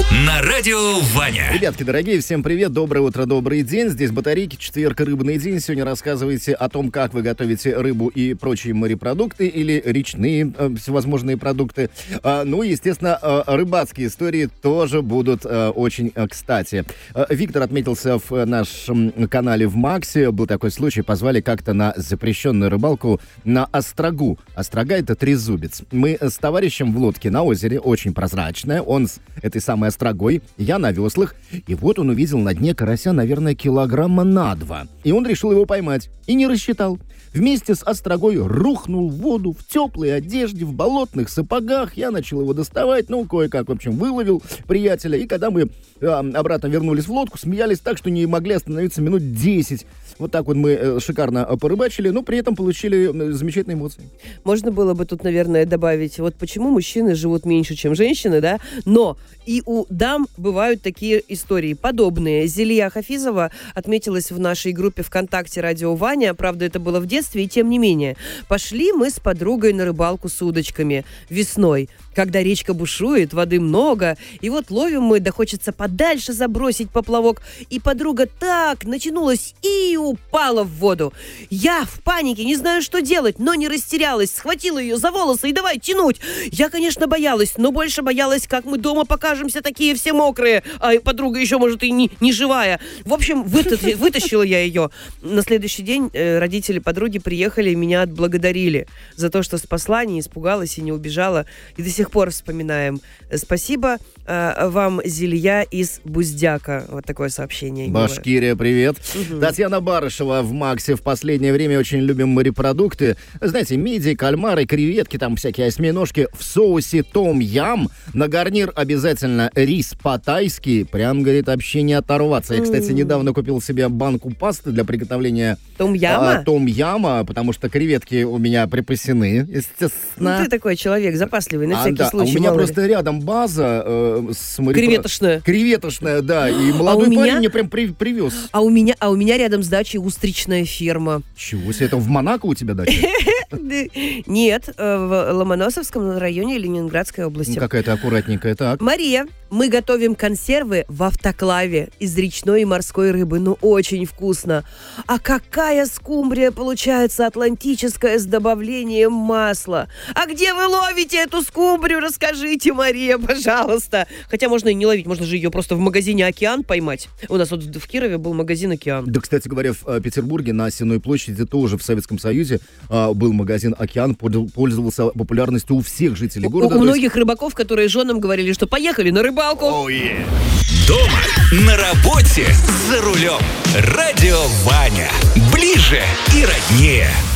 на радио Ваня. Ребятки, дорогие, всем привет, доброе утро, добрый день. Здесь Батарейки, четверг, рыбный день. Сегодня рассказывайте о том, как вы готовите рыбу и прочие морепродукты или речные всевозможные продукты. Ну и, естественно, рыбацкие истории тоже будут очень кстати. Виктор отметился в нашем канале в Максе. Был такой случай, позвали как-то на запрещенную рыбалку на острогу. Острога — это трезубец. Мы с товарищем в лодке на озере, очень прозрачная, он с этой самой острогой, я на веслах, и вот он увидел на дне карася, наверное, килограмма на 2. И он решил его поймать, и не рассчитал. Вместе с острогой рухнул в воду, в теплой одежде, в болотных сапогах. Я начал его доставать, кое-как, в общем, выловил приятеля. И когда мы обратно вернулись в лодку, смеялись так, что не могли остановиться минут 10. Вот так вот мы шикарно порыбачили, но при этом получили замечательные эмоции. Можно было бы тут, наверное, добавить, вот почему мужчины живут меньше, чем женщины, да? Но и у дам бывают такие истории подобные. Зелия Хафизова отметилась в нашей группе ВКонтакте «Радио Ваня». Правда, это было в детстве, и тем не менее. Пошли мы с подругой на рыбалку с удочками весной, когда речка бушует, воды много, и вот ловим мы, да хочется подальше забросить поплавок, и подруга так натянулась и упала в воду. Я в панике, не знаю, что делать, но не растерялась, схватила ее за волосы и давай тянуть. Я, конечно, боялась, но больше боялась, как мы дома покажемся такие все мокрые, а подруга еще, может, и не живая. В общем, вытащила я ее. На следующий день родители подруги приехали и меня отблагодарили за то, что спасла, не испугалась и не убежала. И до сих пор вспоминаем. Спасибо вам, Зелья из Буздяка. Вот такое сообщение. Башкирия, привет. Татьяна Барышева в Максе. В последнее время очень любим морепродукты. Знаете, мидии, кальмары, креветки, там всякие осьминожки в соусе том-ям. На гарнир обязательно рис по-тайски. Прям, говорит, вообще не оторваться. Я, кстати, недавно купил себе банку пасты для приготовления том-яма, потому что креветки у меня припасены, естественно. Ну, ты такой человек запасливый, на всякий случай. У меня просто рядом база с креветочная. Креветочная, да. И молодой парень мне прям привез. А у меня рядом с дачей устричная ферма. Чего себе? Это в Монако у тебя дача? Нет, в Ломоносовском районе Ленинградской области. Какая-то аккуратненькая, так. Мария, мы готовим консервы в автоклаве из речной и морской рыбы. Ну, очень вкусно. А какая скумбрия получается атлантическая с добавлением масла. А где вы ловите эту скумбрию? Расскажите, Мария, пожалуйста. Хотя можно и не ловить, можно же ее просто в магазине «Океан» поймать. У нас вот в Кирове был магазин «Океан». Да, кстати говоря, в Петербурге на Сенной площади тоже в Советском Союзе был магазин «Океан», пользовался популярностью у всех жителей города. У многих рыбаков, которые женам говорили, что поехали на рыбалку. Oh, yeah. Дома, на работе, за рулем. Радио Ваня. Ближе и роднее.